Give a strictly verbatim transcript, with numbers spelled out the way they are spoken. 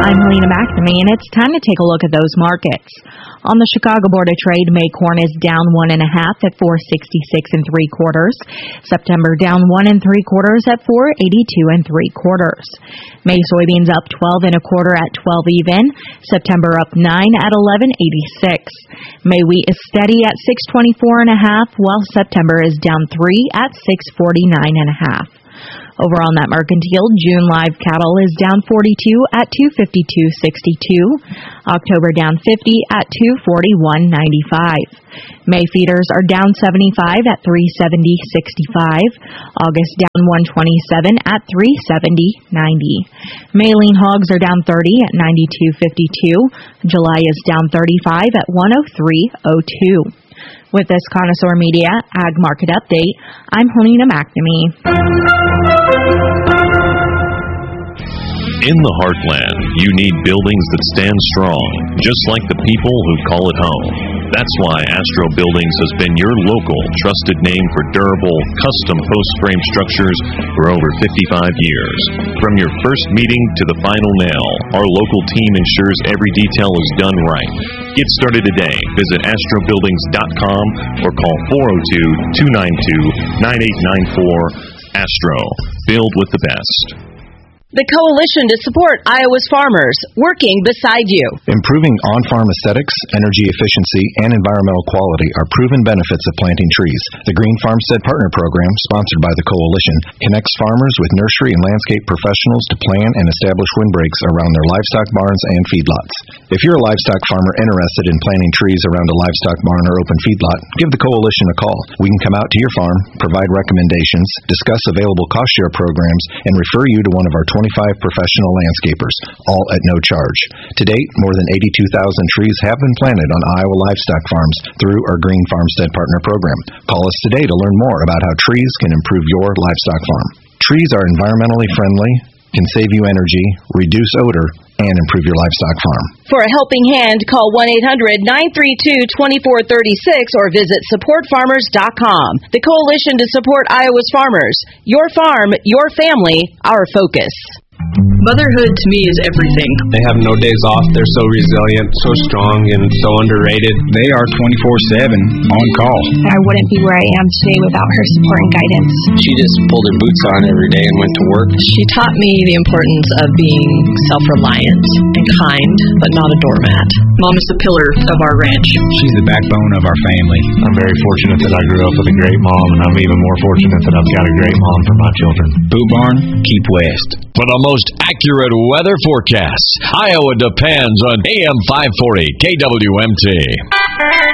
I'm Helena McNamee, and it's time to take a look at those markets. On the Chicago Board of Trade, May corn is down one and a half at four sixty-six and three quarters. September down one and three quarters at four eighty-two and three quarters. May soybeans up twelve and a quarter at twelve even. September up nine at eleven eighty-six. May wheat is steady at six twenty-four and a half, while September is down three at six forty-nine and a half. Over on that mercantile, June live cattle is down forty-two at two fifty-two sixty-two. October down fifty at two forty-one ninety-five. May feeders are down seventy-five at three seventy sixty-five. August down one twenty-seven at three seventy ninety. May lean hogs are down thirty at ninety-two fifty-two. July is down thirty-five at one oh three oh two. With this Connoisseur Media Ag Market Update, I'm Helena McNamee. In the heartland, you need buildings that stand strong, just like the people who call it home. That's why Astro Buildings has been your local, trusted name for durable, custom post-frame structures for over fifty-five years. From your first meeting to the final nail, our local team ensures every detail is done right. Get started today. Visit astro buildings dot com or call four oh two, two nine two, nine eight nine four. Astro, build with the best. The Coalition to Support Iowa's Farmers, working beside you. Improving on-farm aesthetics, energy efficiency, and environmental quality are proven benefits of planting trees. The Green Farmstead Partner Program, sponsored by the Coalition, connects farmers with nursery and landscape professionals to plan and establish windbreaks around their livestock barns and feedlots. If you're a livestock farmer interested in planting trees around a livestock barn or open feedlot, give the Coalition a call. We can come out to your farm, provide recommendations, discuss available cost-share programs, and refer you to one of our twenty-five professional landscapers, all at no charge. To date, more than eighty-two thousand trees have been planted on Iowa livestock farms through our Green Farmstead Partner Program. Call us today to learn more about how trees can improve your livestock farm. Trees are environmentally friendly, can save you energy, reduce odor, and improve your livestock farm. For a helping hand, call one eight hundred, nine three two, two four three six or visit support farmers dot com. The Coalition to Support Iowa's Farmers. Your farm, your family, our focus. Motherhood to me is everything. They have no days off. They're so resilient, so strong, and so underrated. They are twenty-four seven on call. I wouldn't be where I am today without her support and guidance. She just pulled her boots on every day and went to work. She taught me the importance of being self-reliant and kind, but not a doormat. Mom is the pillar of our ranch. She's the backbone of our family. I'm very fortunate that I grew up with a great mom, and I'm even more fortunate that I've got a great mom for my children. Boot Barn, keep west. For the most accurate weather forecasts, Iowa depends on A M five forty K W M T.